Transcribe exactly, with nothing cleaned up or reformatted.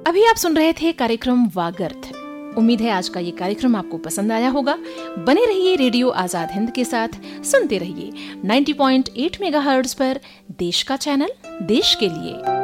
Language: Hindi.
अभी आप सुन रहे थे कार्यक्रम वागर्थ। उम्मीद है आज का ये कार्यक्रम आपको पसंद आया होगा। बने रहिए रेडियो आजाद हिंद के साथ, सुनते रहिए नब्बे पॉइंट आठ मेगाहर्ट्ज पर देश का चैनल, देश के लिए।